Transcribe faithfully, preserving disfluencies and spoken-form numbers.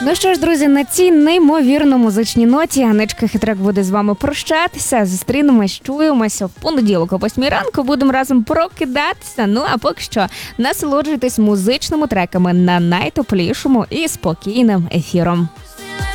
Ну що ж, друзі, на цій неймовірно музичній ноті Анечка Хитрак буде з вами прощатися. Зустрінемось, чуємося в понеділок о восьмій ранку. Будемо разом прокидатися. Ну а поки що насолоджуйтесь музичними треками на найтоплішому і спокійним ефіром.